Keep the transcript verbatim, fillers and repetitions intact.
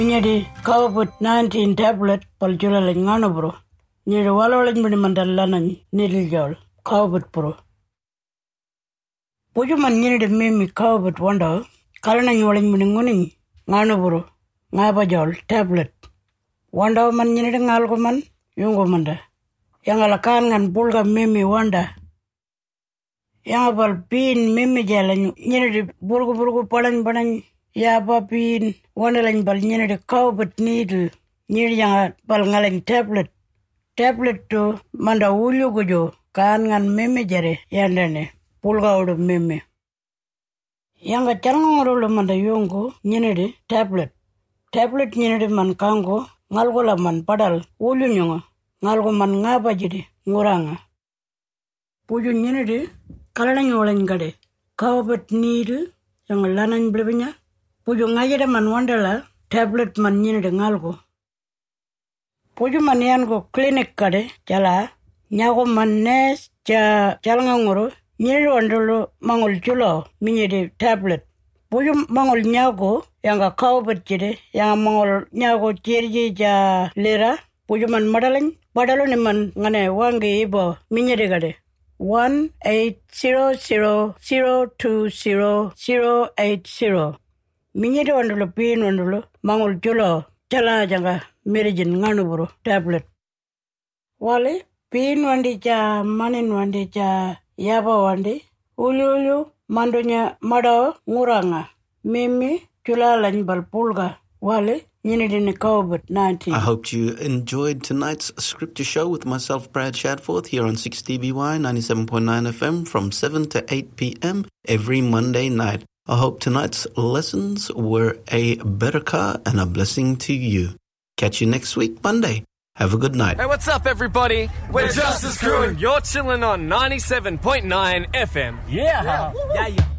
Nyedi COVID nineteen tablet paljula lengano bro. Nyedi walawalin bini mandalanan nidil COVID bro. Puju man nyedi mimi COVID wanda kalana nyolin bini nguni ngano bro. Ngaba jol tablet. Wanda man nyedi ngalgo man yungo manda. Yang alakan ngan bulga mimi wanda. Yang abal pin mimi jalan nyedi bulgu bulgu palan palan. Ya papin wanda lain bal nyedi COVID needle. Nyedi yang bal ngalain tablet. Tablet to manda ulu gujo kan ngan mimi jare yandane pulga udu mimi. Yang ga charang ngoro manda yungo nyedi tablet. Tablet nyedi man kango ngalgo la man padal ulu nyonga ngalgo man ngaba jidi nguranga. Puju nyedi kalana nyolen gade COVID needle yang lanan blebnya. Puju ngajada man wandala tablet man nyedi ngalgo. Puju man yan go clinic kade jala nyago man nes ja jalanga ngoro nyedi wandalo mangol chulo minyedi tablet. Puju mangol nyago yang ga COVID jide yang mangol nyago jirji ja lera puju man madalan badalo ni man ngane wangi ibo minyedi gade one eight zero zero zero two zero zero eight zero. Minyedi wandalo pin wandalo mangol chulo jala janga merijin nganu bro tablet. Wale pin wandi ja manin wandi ja yaba wandi ulu ulu mandonya mado nguranga mimi chulalan balpulga wale nyinidini COVID nineteen. I hope you enjoyed tonight's scripture show with myself, Brad Shadforth, here on six D B Y ninety-seven point nine F M from seven to eight p.m. every Monday night. I hope tonight's lessons were a barakah and a blessing to you. Catch you next week, Monday. Have a good night. Hey, what's up, everybody? We're, We're Justice Crew, and you're chilling on ninety-seven point nine F M. Yeah. Yeah, yeah.